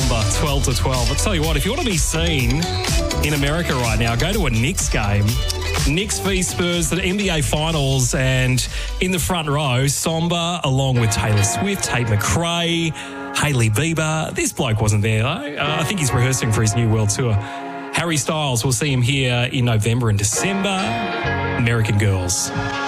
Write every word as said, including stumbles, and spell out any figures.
Somber, twelve to twelve. I'll tell you what, if you want to be seen in America right now, go to a Knicks game. Knicks v Spurs, the N B A Finals, and in the front row, Somber, along with Taylor Swift, Tate McRae, Hailey Bieber. This bloke wasn't there, though. Uh, I think he's rehearsing for his new world tour. Harry Styles, we'll see him here in November and December. American Girls.